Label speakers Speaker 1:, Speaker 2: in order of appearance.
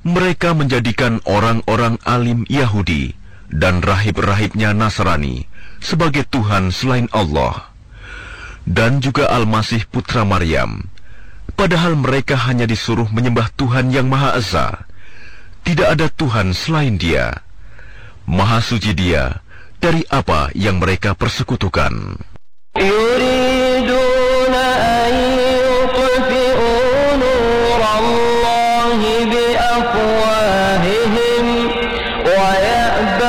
Speaker 1: Mereka menjadikan orang-orang alim Yahudi dan rahib-rahibnya Nasrani sebagai Tuhan selain Allah, dan juga Al-Masih putra Maryam, padahal mereka hanya disuruh menyembah Tuhan yang Maha Esa. Tidak ada Tuhan selain Dia. Maha suci Dia dari apa yang mereka persekutukan.